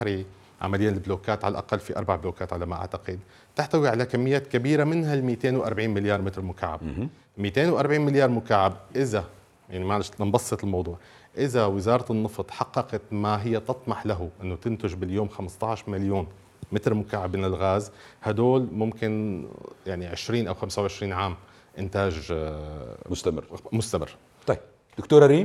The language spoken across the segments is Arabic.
عمليا البلوكات على الأقل في 4 بلوكات على ما أعتقد تحتوي على كميات كبيرة منها ال 240 مليار متر مكعب. 240 مليار مكعب إذا يعني معلش نبسط الموضوع، إذا وزارة النفط حققت ما هي تطمح له أنه تنتج باليوم 15 مليون متر مكعب من الغاز، هدول ممكن يعني 20 أو 25 عام إنتاج مستمر. طيب دكتورة ريم.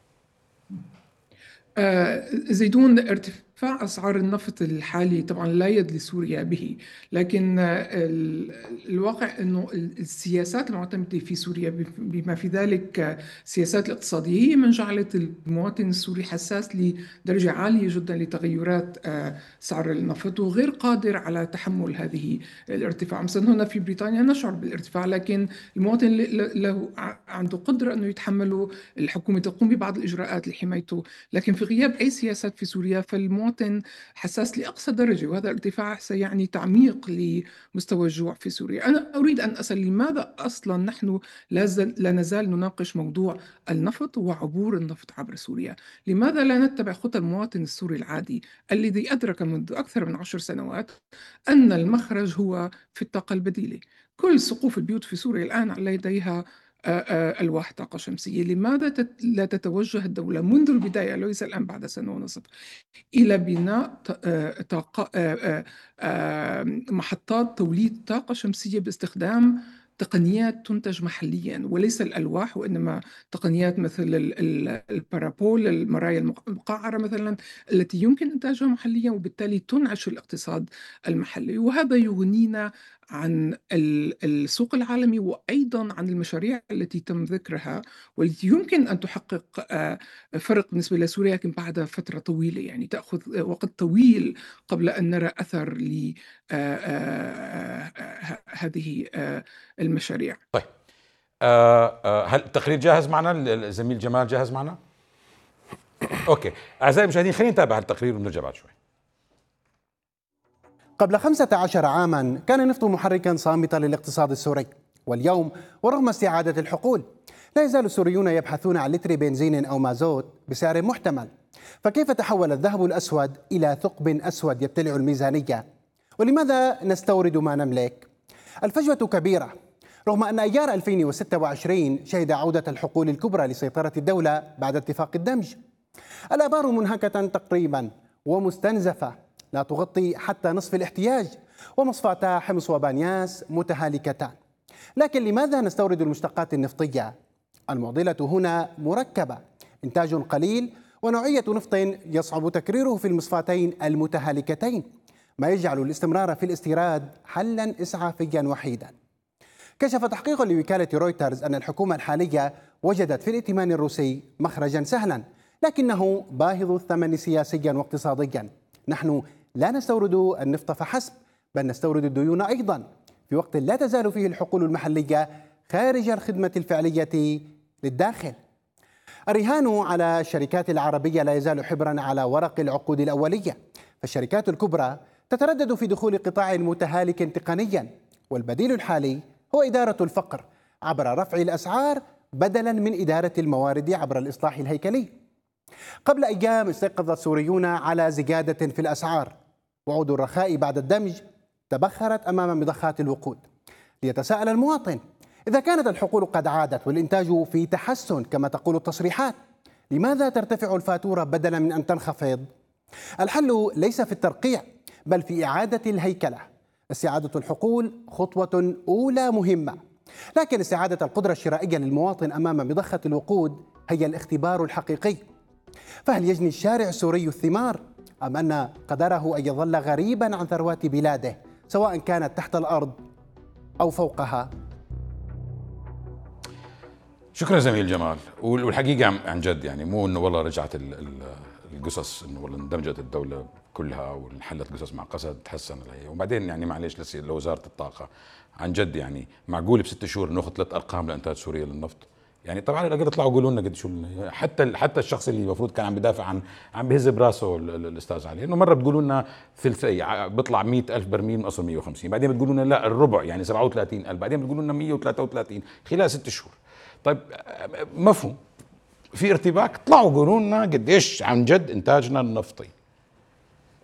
زيدون، ارتفاع أسعار النفط الحالي طبعا لا يد لسوريا به، لكن الواقع أنه السياسات المعتمدة في سوريا بما في ذلك السياسات الاقتصادية هي من جعلت المواطن السوري حساس لدرجة عالية جدا لتغيرات سعر النفط وغير قادر على تحمل هذه الارتفاع. مثلا هنا في بريطانيا نشعر بالارتفاع، لكن المواطن له عنده قدرة أنه يتحمله، الحكومة تقوم ببعض الإجراءات لحمايته، لكن في غياب أي سياسات في سوريا فالمواطن حساس لأقصى درجة، وهذا الارتفاع سيعني تعميق لمستوى الجوع في سوريا. أنا أريد أن أسأل لماذا أصلا نحن لا نزال نناقش موضوع النفط وعبور النفط عبر سوريا؟ لماذا لا نتبع خطى المواطن السوري العادي الذي أدرك منذ أكثر من 10 سنوات أن المخرج هو في الطاقة البديلة؟ كل سقوف البيوت في سوريا الآن على يديها ألواح طاقة شمسية. لماذا لا تتوجه الدولة منذ البداية، ليس الآن بعد سنة ونصف، إلى بناء محطات توليد طاقة شمسية باستخدام تقنيات تنتج محليا وليس الألواح، وإنما تقنيات مثل البارابول، المرايا المقعرة مثلا، التي يمكن إنتاجها محليا وبالتالي تنعش الاقتصاد المحلي. وهذا يغنينا عن السوق العالمي وأيضا عن المشاريع التي تم ذكرها والتي يمكن أن تحقق فرق بالنسبة لسوريا، لكن بعد فترة طويلة، يعني تأخذ وقت طويل قبل أن نرى أثر لهذه المشاريع. طيب هل التقرير جاهز معنا؟ الزميل جمال جاهز معنا؟ أوكي أعزائي المشاهدين، خلينا نتابع التقرير ونرجع بعد شوي. قبل 15 عاما كان النفط محركا صامتا للاقتصاد السوري، واليوم ورغم استعادة الحقول لا يزال السوريون يبحثون عن لتر بنزين أو مازوت بسعر محتمل. فكيف تحول الذهب الأسود إلى ثقب أسود يبتلع الميزانية؟ ولماذا نستورد ما نملك؟ الفجوة كبيرة، رغم أن أيار 2026 شهد عودة الحقول الكبرى لسيطرة الدولة بعد اتفاق الدمج. الآبار منهكة تقريبا ومستنزفة لا تغطي حتى نصف الاحتياج، ومصفاتا حمص وبانياس متهالكتان. لكن لماذا نستورد المشتقات النفطية؟ المعضلة هنا مركبة، إنتاج قليل ونوعية نفط يصعب تكريره في المصفاتين المتهالكتين، ما يجعل الاستمرار في الاستيراد حلا إسعافيا وحيدا. كشف تحقيق لوكالة رويترز أن الحكومة الحالية وجدت في الائتمان الروسي مخرجا سهلا، لكنه باهظ الثمن سياسيا واقتصاديا. نحن لا نستورد النفط فحسب، بل نستورد الديون أيضا، في وقت لا تزال فيه الحقول المحلية خارج الخدمة الفعلية للداخل. الرهان على الشركات العربية لا يزال حبرا على ورق العقود الأولية، فالشركات الكبرى تتردد في دخول قطاع متهالك تقنيا، والبديل الحالي هو إدارة الفقر عبر رفع الأسعار بدلا من إدارة الموارد عبر الإصلاح الهيكلي. قبل أيام استيقظ السوريون على زيادة في الأسعار، وعود الرخاء بعد الدمج تبخرت أمام مضخات الوقود. ليتساءل المواطن، إذا كانت الحقول قد عادت والإنتاج في تحسن كما تقول التصريحات، لماذا ترتفع الفاتورة بدلا من أن تنخفض؟ الحل ليس في الترقيع بل في إعادة الهيكلة. استعادة الحقول خطوة أولى مهمة، لكن استعادة القدرة الشرائية للمواطن أمام مضخة الوقود هي الاختبار الحقيقي. فهل يجني الشارع السوري الثمار أم أن قدره أن يظل غريبا عن ثروات بلاده سواء كانت تحت الأرض أو فوقها؟ شكرا زميل جمال. والحقيقة عن جد يعني مو إنه والله رجعت القصص إنه والله اندمجت الدولة كلها وانحلت قصص مع قسد تحسن عليه. وبعدين يعني معليش لوزارة الطاقة عن جد يعني معقول ب6 شهور ناخذ 3 أرقام لإنتاج سوريا للنفط؟ يعني طبعا الاقل يطلعوا يقولوا لنا قد شو حتى الشخص اللي المفروض كان عم بدافع عم بهز براسه الاستاذ علي، انه مره بتقولوا لنا ثلثي بيطلع 100,000 برميل من اصل 150، بعدين بتقولوا لنا لا الربع يعني 37,000، بعدين بتقولوا لنا 133 خلال 6 شهور. طيب مفهوم في ارتباك، طلعوا قولوا لنا قديش عن جد انتاجنا النفطي.